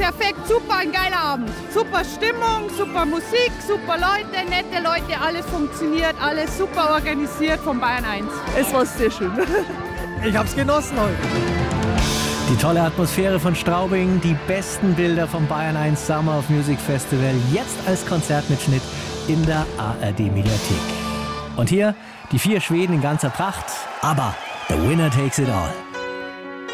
perfekt, super, ein geiler Abend. Super Stimmung, super Musik, super Leute, nette Leute, alles funktioniert, alles super organisiert von Bayern 1. Es war sehr schön. Ich hab's genossen heute. Die tolle Atmosphäre von Straubing, die besten Bilder vom Bayern 1 Summer of Music Festival, jetzt als Konzertmitschnitt in der ARD-Mediathek. Und hier die 4 Schweden in ganzer Pracht, aber the winner takes it all.